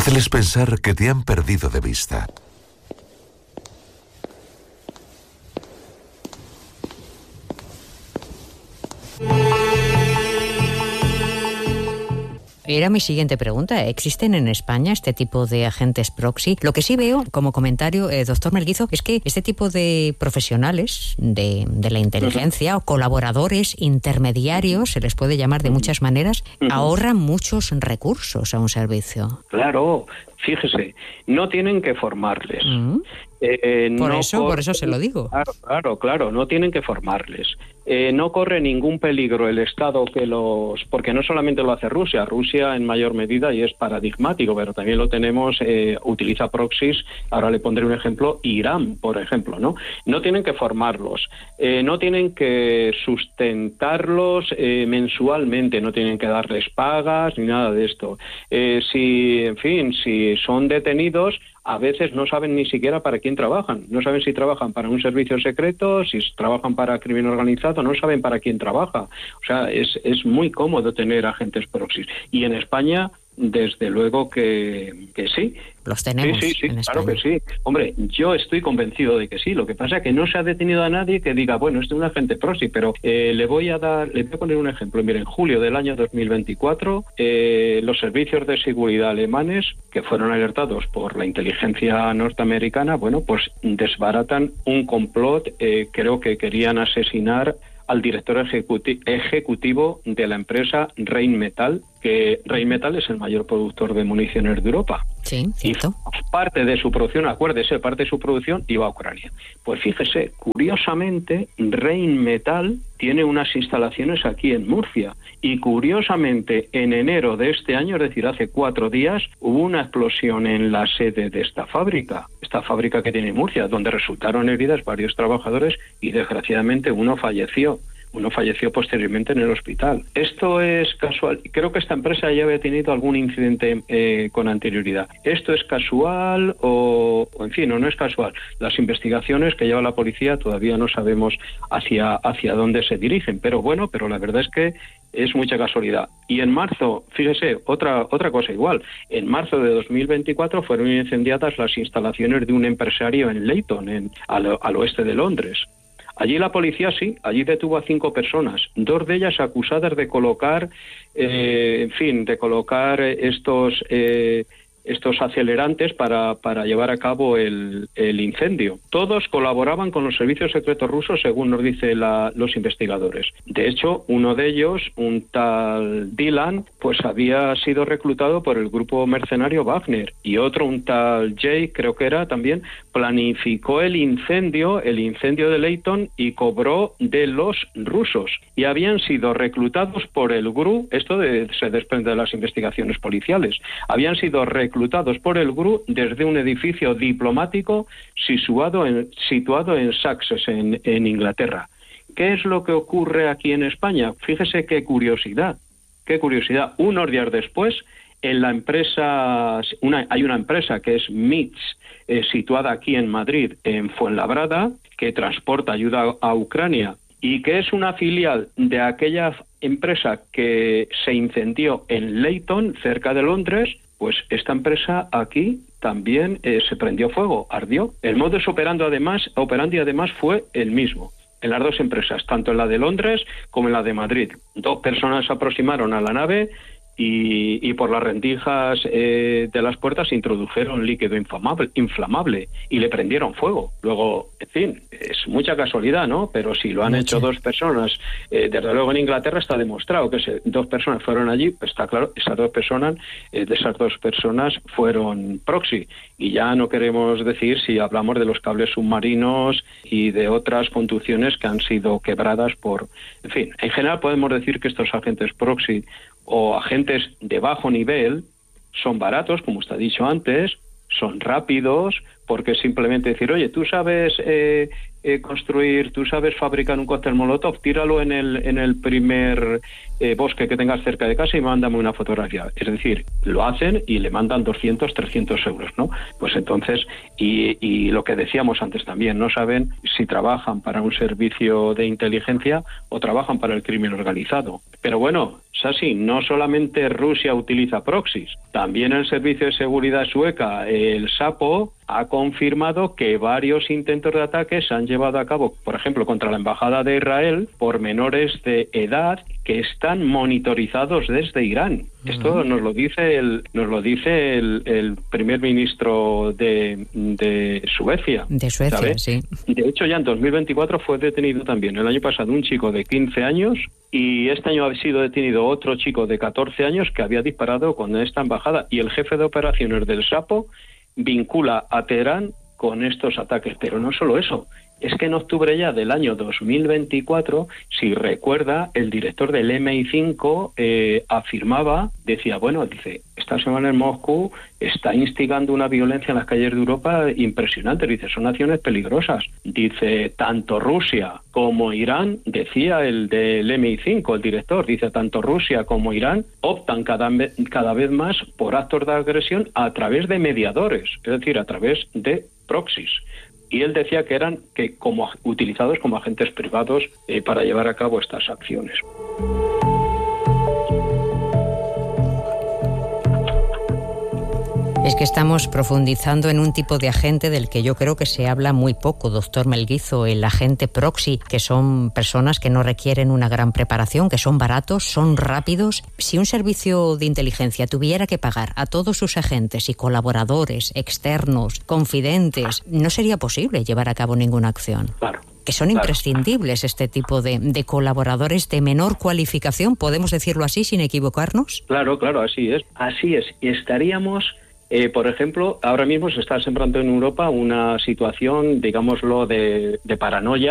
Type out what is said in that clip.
Hazles pensar que te han perdido de vista. Era mi siguiente pregunta. ¿Existen en España este tipo de agentes proxy? Lo que sí veo, como comentario, doctor Melguizo, es que este tipo de profesionales de la inteligencia o colaboradores intermediarios, se les puede llamar de muchas maneras, ahorran muchos recursos a un servicio. Claro, fíjese, no tienen que formarles. Por eso se lo digo. Claro, no tienen que formarles. No corre ningún peligro el Estado porque no solamente lo hace Rusia en mayor medida y es paradigmático, pero también lo tenemos, utiliza proxies, ahora le pondré un ejemplo, Irán, por ejemplo, ¿no? No tienen que formarlos, no tienen que sustentarlos mensualmente, no tienen que darles pagas ni nada de esto. Si son detenidos, a veces no saben ni siquiera para quién trabajan. No saben si trabajan para un servicio secreto, si trabajan para crimen organizado, no saben para quién trabaja. O sea, es muy cómodo tener agentes proxys. Y en España, desde luego que sí. Los tenemos sí, en España. Claro que sí. Hombre, yo estoy convencido de que sí. Lo que pasa es que no se ha detenido a nadie que diga, bueno, este es un agente proxy, pero le voy a poner un ejemplo. Mire, en julio del año 2024, los servicios de seguridad alemanes, que fueron alertados por la inteligencia norteamericana, bueno, pues desbaratan un complot, creo que querían asesinar al director ejecutivo de la empresa Rheinmetall, que Rheinmetall es el mayor productor de municiones de Europa. Sí, cierto. Y parte de su producción, acuérdese, parte de su producción iba a Ucrania. Pues fíjese, curiosamente, Rheinmetall tiene unas instalaciones aquí en Murcia. Y curiosamente, en enero de este año, es decir, hace 4 días, hubo una explosión en la sede de esta fábrica que tiene Murcia, donde resultaron heridas varios trabajadores y desgraciadamente uno falleció posteriormente en el hospital. Esto es casual. Creo que esta empresa ya había tenido algún incidente con anterioridad. ¿Esto es casual o en fin, o no es casual? Las investigaciones que lleva la policía todavía no sabemos hacia dónde se dirigen, pero la verdad es que es mucha casualidad. Y en marzo, fíjese, otra cosa igual. En marzo de 2024 fueron incendiadas las instalaciones de un empresario en Leyton, al oeste de Londres. Allí la policía allí detuvo a 5 personas, 2 de ellas acusadas de colocar, estos acelerantes para llevar a cabo el incendio. Todos colaboraban con los servicios secretos rusos, según nos dicen los investigadores. De hecho, uno de ellos, un tal Dylan, pues había sido reclutado por el grupo mercenario Wagner, y otro, un tal Jay, creo que era también, planificó el incendio de Leyton y cobró de los rusos. Y habían sido reclutados por el GRU, se desprende de las investigaciones policiales, habían sido reclutados por el GRU desde un edificio diplomático situado en Sussex, en Inglaterra. ¿Qué es lo que ocurre aquí en España? Fíjese qué curiosidad. Unos días después, en la empresa, hay una empresa que es MITS, situada aquí en Madrid, en Fuenlabrada, que transporta ayuda a Ucrania y que es una filial de aquella empresa que se incendió en Leyton, cerca de Londres. Pues esta empresa aquí también se prendió fuego, ardió. El modus operandi además fue el mismo en las 2 empresas, tanto en la de Londres como en la de Madrid. 2 personas se aproximaron a la nave y por las rendijas de las puertas introdujeron líquido inflamable y le prendieron fuego. Luego, en fin, es mucha casualidad, ¿no? Pero si lo han hecho 2 personas, desde luego en Inglaterra está demostrado que 2 personas fueron allí, pues está claro, esas 2 personas fueron proxy. Y ya no queremos decir si hablamos de los cables submarinos y de otras conducciones que han sido quebradas en fin, en general podemos decir que estos agentes proxy o agentes de bajo nivel son baratos, como usted ha dicho antes, son rápidos, porque simplemente decir, oye, tú sabes construir, tú sabes fabricar un cóctel molotov, tíralo en el primer bosque que tengas cerca de casa y mándame una fotografía. Es decir, lo hacen y le mandan 200, 300 euros, ¿no? Pues entonces, y lo que decíamos antes también, no saben si trabajan para un servicio de inteligencia o trabajan para el crimen organizado. Pero bueno, Sasi, no solamente Rusia utiliza proxies, también el Servicio de Seguridad sueca, el SAPO, ha confirmado que varios intentos de ataque se han llevado a cabo, por ejemplo, contra la Embajada de Israel, por menores de edad que están monitorizados desde Irán. Esto nos lo dice el primer ministro de Suecia. De Suecia, ¿sabes? Sí. De hecho, ya en 2024 fue detenido también. El año pasado un chico de 15 años y este año ha sido detenido otro chico de 14 años que había disparado con esta embajada. Y el jefe de operaciones del SAPO vincula a Teherán con estos ataques. Pero no solo eso, es que en octubre ya del año 2024, si recuerda, el director del MI5 afirmaba, dice, esta semana en Moscú está instigando una violencia en las calles de Europa impresionante. Dice, son acciones peligrosas. Dice, tanto Rusia como Irán, decía el del MI5, el director, dice, tanto Rusia como Irán optan cada vez más por actos de agresión a través de mediadores, es decir, a través de proxies. Y él decía que eran como utilizados como agentes privados para llevar a cabo estas acciones. Es que estamos profundizando en un tipo de agente del que yo creo que se habla muy poco, doctor Melguizo, el agente proxy, que son personas que no requieren una gran preparación, que son baratos, son rápidos. Si un servicio de inteligencia tuviera que pagar a todos sus agentes y colaboradores, externos, confidentes, no sería posible llevar a cabo ninguna acción. Claro. Que son imprescindibles este tipo de colaboradores de menor cualificación, ¿podemos decirlo así sin equivocarnos? Claro, así es. Y estaríamos... por ejemplo, ahora mismo se está sembrando en Europa una situación, digámoslo, de paranoia